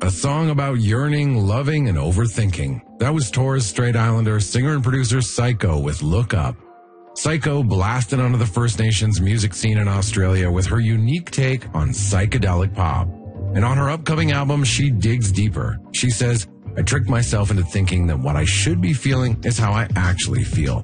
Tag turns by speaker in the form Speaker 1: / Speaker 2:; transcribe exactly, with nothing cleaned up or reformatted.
Speaker 1: a song about yearning, loving, and overthinking. That was Torres Strait Islander singer and producer Psycho with Look Up. Psycho blasted onto the First Nations music scene in Australia with her unique take on psychedelic pop. And on her upcoming album, she digs deeper. She says, I tricked myself into thinking that what I should be feeling is how I actually feel.